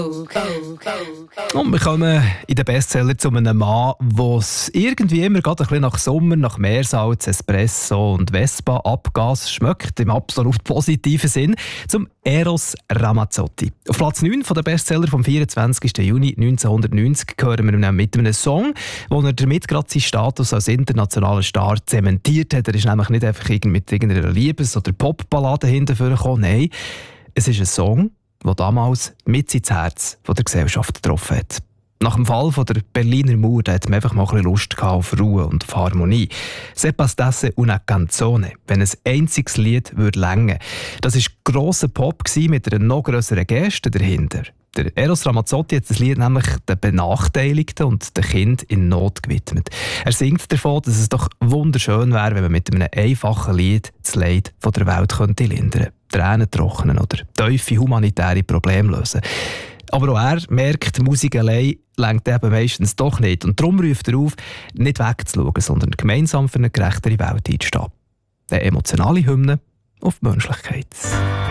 Und wir kommen in den Bestseller zu einem Mann, der es irgendwie immer gerade ein bisschen nach Sommer, nach Meersalz, Espresso und Vespa-Abgas schmeckt, im absolut positiven Sinn, zum Eros Ramazzotti. Auf Platz 9 der Bestseller vom 24. Juni 1990 hören wir ihn mit einem Song, wo er damit gerade seinen Status als internationaler Star zementiert hat. Er ist nämlich nicht einfach mit irgendeiner Liebes- oder Popballade hinterhergekommen. Nein, es ist ein Song, der damals mit ins Herz der Gesellschaft getroffen hat. Nach dem Fall von der Berliner Mauer hat man einfach mal ein bisschen Lust auf Ruhe und auf Harmonie. «Se bastasse una canzone», wenn ein einziges Lied würde reichen. Das war grosser Pop mit einer noch grösseren Geste dahinter. Der Eros Ramazzotti hat das Lied nämlich den Benachteiligten und den Kindern in Not gewidmet. Er singt davon, dass es doch wunderschön wäre, wenn man mit einem einfachen Lied das Leid der Welt lindern könnte. Tränen trocknen oder tiefe humanitäre Probleme lösen. Aber auch er merkt, Musik allein reicht eben meistens doch nicht. Und darum ruft er auf, nicht wegzuschauen, sondern gemeinsam für eine gerechtere Welt einzustehen. Eine emotionale Hymne auf die Menschlichkeit.